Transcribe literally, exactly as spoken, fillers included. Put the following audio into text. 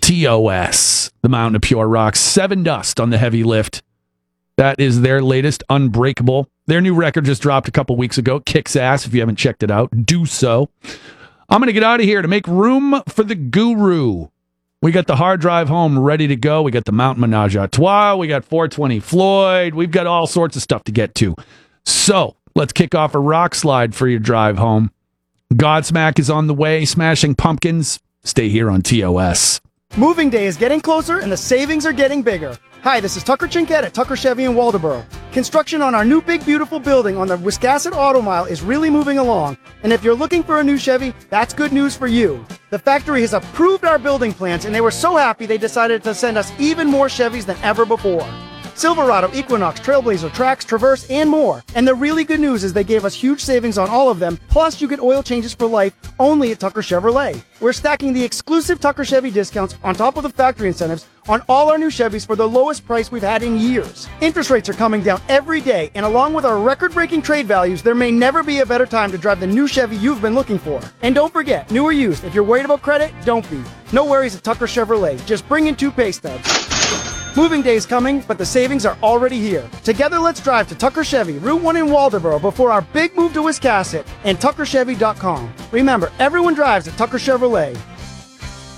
T O S, the Mountain of Pure Rocks. Seven Dust on the heavy lift. That is their latest, Unbreakable. Their new record just dropped a couple weeks ago. Kicks ass. If you haven't checked it out, do so. I'm going to get out of here to make room for the Guru. We got the Hard Drive Home ready to go. We got the Mountain Menage a Trois. We got four twenty Floyd. We've got all sorts of stuff to get to. So let's kick off a rock slide for your drive home. Godsmack is on the way. Smashing Pumpkins. Stay here on T O S. Moving day is getting closer and the savings are getting bigger. Hi, this is Tucker Chinkett at Tucker Chevy in Waldoboro. Construction on our new big beautiful building on the Wiscasset Auto Mile is really moving along. And if you're looking for a new Chevy, that's good news for you. The factory has approved our building plans and they were so happy they decided to send us even more Chevys than ever before. Silverado, Equinox, Trailblazer, Trax, Traverse, and more. And the really good news is they gave us huge savings on all of them, plus you get oil changes for life only at Tucker Chevrolet. We're stacking the exclusive Tucker Chevy discounts on top of the factory incentives on all our new Chevys for the lowest price we've had in years. Interest rates are coming down every day, and along with our record-breaking trade values, there may never be a better time to drive the new Chevy you've been looking for. And don't forget, new or used, if you're worried about credit, don't be. No worries at Tucker Chevrolet. Just bring in two pay stubs. Moving day is coming, but the savings are already here. Together, let's drive to Tucker Chevy, Route one in Waldoboro before our big move to Wiscasset and tucker chevy dot com. Remember, everyone drives at Tucker Chevrolet.